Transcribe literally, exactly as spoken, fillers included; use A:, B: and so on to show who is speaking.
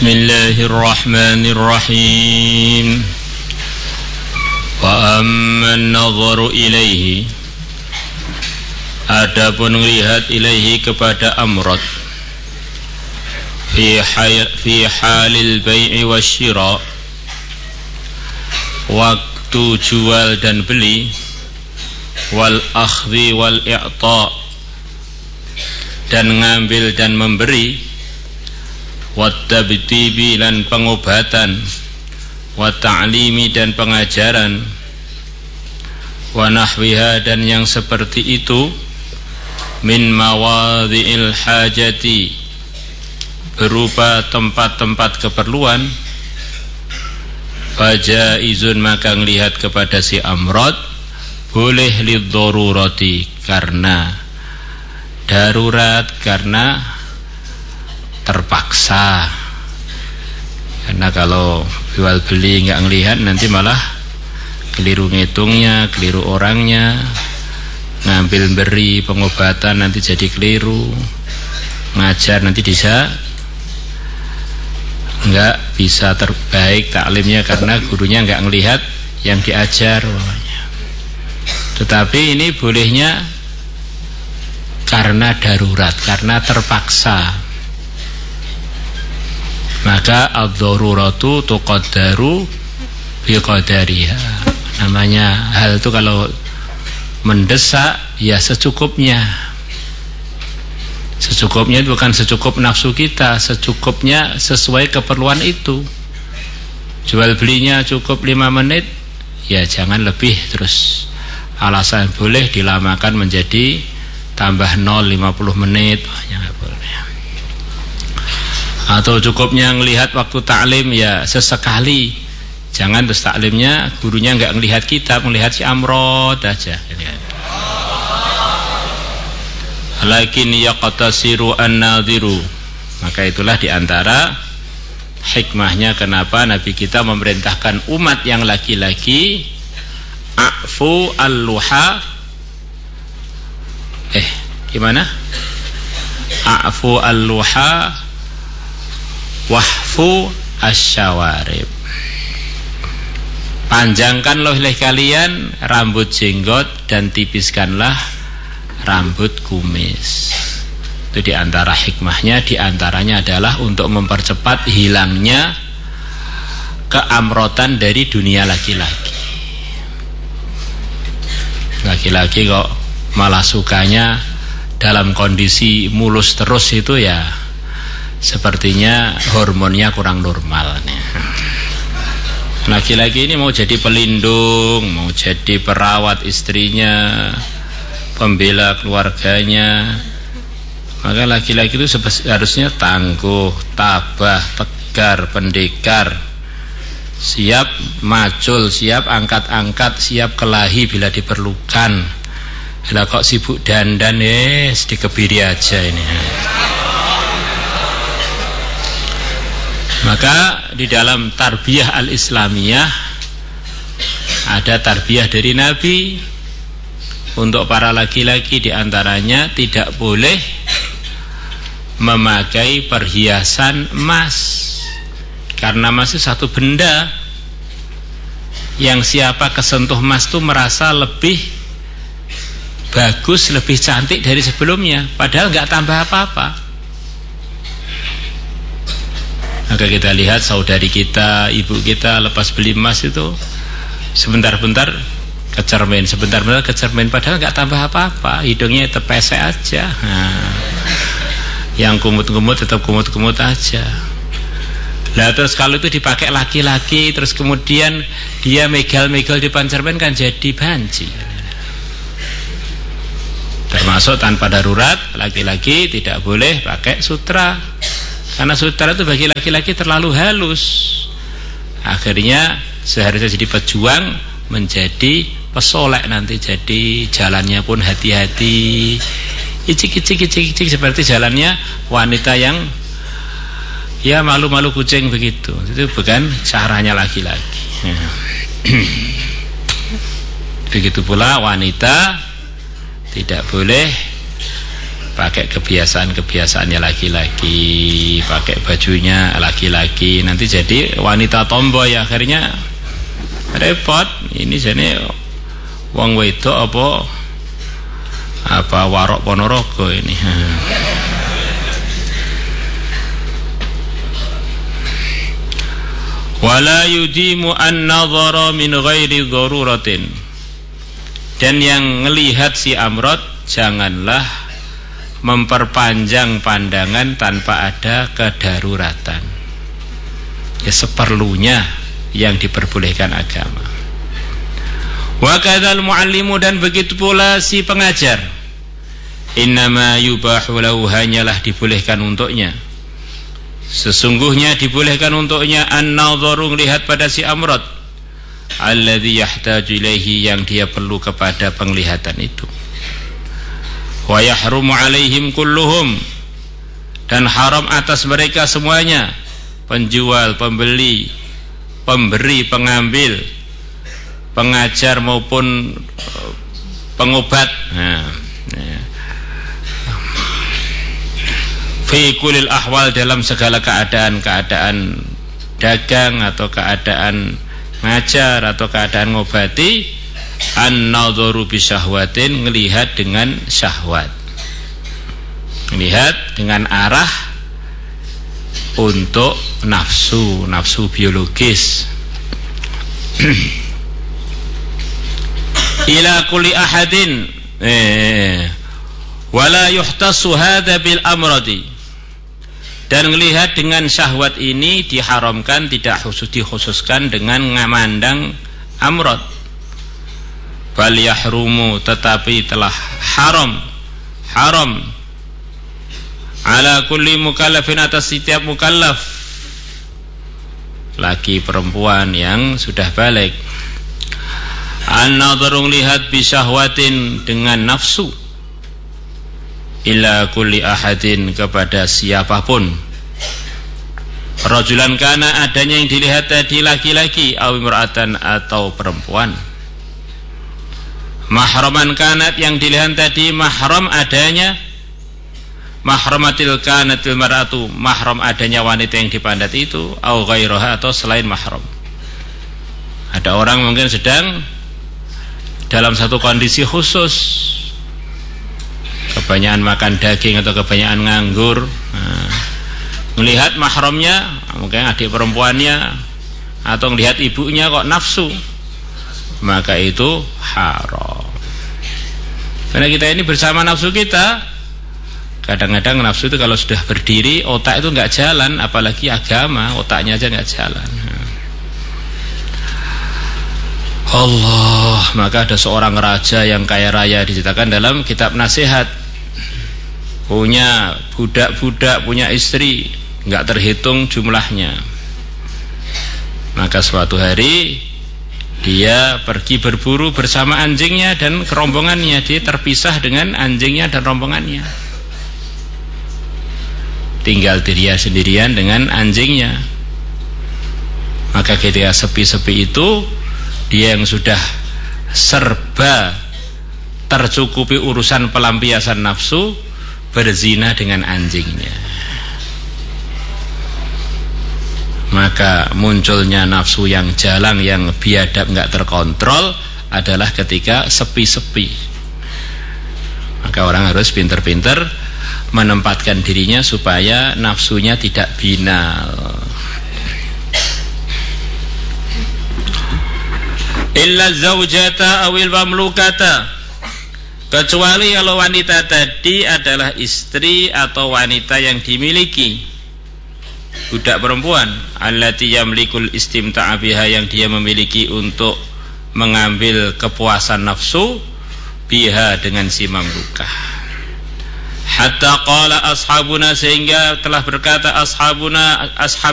A: Bismillahirrahmanirrahim. Wa amman nadharu ilaihi, adapun melihat ilaihi kepada amrad fi hay, fi halil bai'i wasyira, waktu jual dan beli, wal akhdhi wal i'ta, dan ngambil dan memberi, wattabtibi dan pengobatan, wa ta'limi dan pengajaran, wa nahwiha dan yang seperti itu, min mawadhi'il hajati, berupa tempat-tempat keperluan, fajaizun maka melihat kepada si amrad boleh liddarurati, karena darurat, karena terpaksa. Karena kalau jual beli nggak ngelihat nanti malah keliru ngitungnya, keliru orangnya, ngambil beri pengobatan nanti jadi keliru, ngajar nanti bisa nggak bisa terbaik taklimnya karena gurunya nggak ngelihat yang diajar. Tetapi ini bolehnya karena darurat, karena terpaksa. Maka ad-daruratu tuqaddaru biqadariha. Namanya hal itu kalau mendesak ya secukupnya. Secukupnya itu bukan secukup nafsu kita, secukupnya sesuai keperluan itu. Jual belinya cukup lima menit, ya jangan lebih terus. Alasan boleh dilamakan menjadi tambah nol lima puluh menit, ya nggak boleh. Atau cukupnya ngelihat waktu taklim ya sesekali, jangan terus taklimnya gurunya nggak ngelihat kitab, ngelihat si amrod aja. Lakin yaqtasiru an-nadhiru, maka itulah diantara hikmahnya kenapa Nabi kita memerintahkan umat yang laki-laki a'fu al-luha, eh gimana? A'fu al-luha wahfu asyawarib, panjangkanlah oleh kalian rambut jenggot dan tipiskanlah rambut kumis. Itu diantara hikmahnya, diantaranya adalah untuk mempercepat hilangnya keamrotan dari dunia laki-laki. Laki-laki kok malah sukanya dalam kondisi mulus terus, itu ya sepertinya hormonnya kurang normal. Laki-laki ini mau jadi pelindung, mau jadi perawat istrinya, pembela keluarganya. Maka laki-laki itu harusnya tangguh, tabah, tegar, pendekar, siap macul, siap angkat-angkat, siap kelahi bila diperlukan. Lah kok sibuk dandan, eh dikebiri aja ini. Maka di dalam tarbiyah al-islamiyah ada tarbiyah dari Nabi untuk para laki-laki, diantaranya tidak boleh memakai perhiasan emas, karena emas itu satu benda yang siapa kesentuh emas itu merasa lebih bagus, lebih cantik dari sebelumnya, padahal nggak tambah apa-apa. Maka kita lihat saudari kita, ibu kita lepas beli emas itu sebentar-bentar ke cermin, sebentar-bentar ke cermin, padahal nggak tambah apa-apa, hidungnya tepesek aja. Nah, yang kumut-kumut tetap kumut-kumut aja. Nah terus kalau itu dipakai laki-laki, terus kemudian dia megal-megal di depan cermin, kan jadi banci. Termasuk tanpa darurat, laki-laki tidak boleh pakai sutra, karena sutra itu bagi laki-laki terlalu halus. Akhirnya seharusnya jadi pejuang menjadi pesolek, nanti jadi jalannya pun hati-hati, icik-icik-icik-icik seperti jalannya wanita yang ya malu-malu kucing begitu. Itu bukan caranya laki-laki. Begitu pula wanita tidak boleh pakai kebiasaan-kebiasaannya laki-laki, pakai bajunya laki-laki, nanti jadi wanita tomboy, akhirnya repot. Ini jadi wong wedok apa apa warok Ponorogo ini. Wala yudimu an-nadhara min ghairi daruratin, dan yang ngelihat si Amrod janganlah memperpanjang pandangan tanpa ada kedaruratan, ya seperlunya yang diperbolehkan agama. Wa kadzal muallimu, dan begitu pula si pengajar, innama yubahu lahu, hanyalah dibolehkan untuknya, sesungguhnya dibolehkan untuknya an-nadharu, lihat pada si Amrod, alladzi yahtaju ilaihi, yang dia perlu kepada penglihatan itu. Wa yahrumu alaihim kulluhum, dan haram atas mereka semuanya, penjual, pembeli, pemberi, pengambil, pengajar maupun pengobat. Nah, nah. Fi kulil ahwal, dalam segala keadaan-keadaan dagang atau keadaan ngajar atau keadaan ngobati, an-nadharu bi syahwatin, ngelihat dengan syahwat, melihat dengan arah untuk nafsu, nafsu biologis. Ila kulli ahadin eh, wala yuhtasu hadza bil amradi, dan melihat dengan syahwat ini diharamkan, tidak khusus dikhususkan dengan ngamandang amrod. Bal yahrumu, tetapi telah haram, haram ala kulli mukallafin, atas setiap mukallaf, laki perempuan yang sudah balik, an-nadharu, lihat bi syahwatin, dengan nafsu, ila kulli ahadin, kepada siapapun, rajulan kana, adanya yang dilihat tadi laki-laki, aw imra'atan, atau perempuan, mahraman kanat, yang dilihat tadi mahram adanya, mahramatil kanatil mar'atu, mahram adanya wanita yang dipandat itu, au ghairaha, atau selain mahram. Ada orang mungkin sedang dalam satu kondisi khusus, kebanyakan makan daging atau kebanyakan nganggur, nah, melihat mahramnya, mungkin adik perempuannya atau melihat ibunya kok nafsu, maka itu haram. Karena kita ini bersama nafsu kita. Kadang-kadang nafsu itu kalau sudah berdiri, otak itu nggak jalan, apalagi agama, otaknya aja nggak jalan. Allah, maka ada seorang raja yang kaya raya, diceritakan dalam kitab nasihat, punya budak-budak, punya istri, nggak terhitung jumlahnya. Maka suatu hari dia pergi berburu bersama anjingnya dan rombongannya. Dia terpisah dengan anjingnya dan rombongannya, tinggal dia sendirian dengan anjingnya. Maka ketika sepi-sepi itu, dia yang sudah serba tercukupi urusan pelampiasan nafsu, berzina dengan anjingnya. Maka munculnya nafsu yang jalan, yang biadab, nggak terkontrol, adalah ketika sepi-sepi. Maka orang harus pinter-pinter menempatkan dirinya supaya nafsunya tidak binal. Illa zaujata awil mamlukata, kecuali kalau wanita tadi adalah istri atau wanita yang dimiliki, budak perempuan, allati yamlikul istimta'a biha, yang dia memiliki untuk mengambil kepuasan nafsu, biha, dengan si mamlukah. Hatta qala ashabuna, sehingga telah berkata ashabuna, ashab